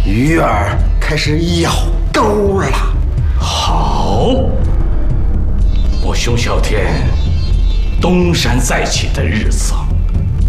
鱼儿开始咬钩了。 好，我熊小天东山再起的日子